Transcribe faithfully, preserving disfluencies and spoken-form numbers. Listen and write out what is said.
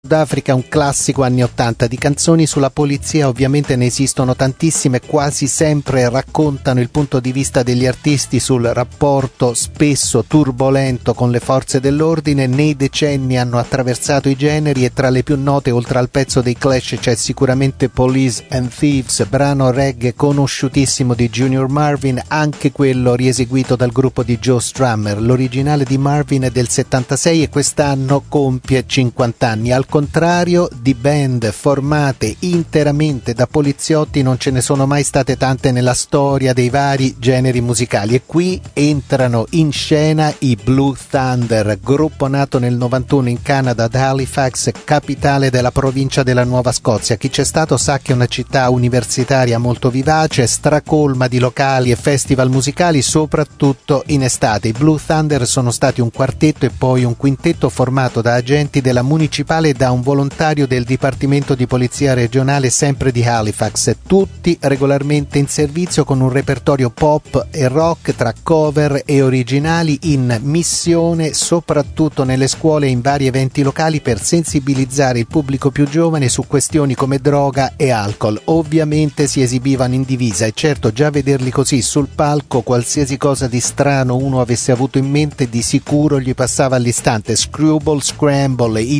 D'Africa, un classico anni ottanta. Di canzoni sulla polizia ovviamente ne esistono tantissime, quasi sempre raccontano il punto di vista degli artisti sul rapporto spesso turbolento con le forze dell'ordine. Nei decenni hanno attraversato i generi e tra le più note, oltre al pezzo dei Clash, c'è sicuramente Police and Thieves, brano reggae conosciutissimo di Junior Marvin, anche quello rieseguito dal gruppo di Joe Strummer. L'originale di Marvin è del settantasei e quest'anno compie cinquanta anni. Al contrario, di band formate interamente da poliziotti non ce ne sono mai state tante nella storia dei vari generi musicali, e qui entrano in scena i Blue Thunder, gruppo nato nel novantuno in Canada ad Halifax, capitale della provincia della Nuova Scozia. Chi c'è stato sa che è una città universitaria molto vivace, stracolma di locali e festival musicali, soprattutto in estate. I Blue Thunder sono stati un quartetto e poi un quintetto formato da agenti della municipale e da un volontario del Dipartimento di Polizia regionale sempre di Halifax, tutti regolarmente in servizio con un repertorio pop e rock tra cover e originali, in missione soprattutto nelle scuole e in vari eventi locali per sensibilizzare il pubblico più giovane su questioni come droga e alcol. Ovviamente si esibivano in divisa e certo già vederli così sul palco, qualsiasi cosa di strano uno avesse avuto in mente di sicuro gli passava all'istante. Screwball Scramble, i